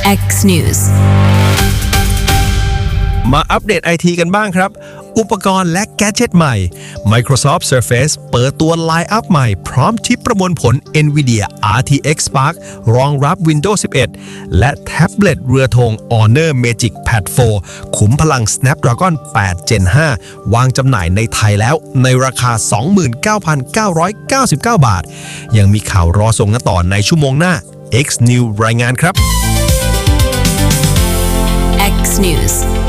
X News มาอัปเดตไอทีกันบ้างครับอุปกรณ์และแกดเจ็ตใหม่ Microsoft Surface เปิดตัวไลน์อัพใหม่พร้อมชิปประมวลผล NVIDIA RTX Spark รองรับ Windows 11 และแท็บเล็ตเรือธง Honor Magic Pad 4 ขุมพลัง Snapdragon 8 Gen 5 วางจำหน่ายในไทยแล้วในราคา 29,999 บาท ยังมีข่าวรอส่งกันต่อในชั่วโมงหน้า X News รายงานครับ X News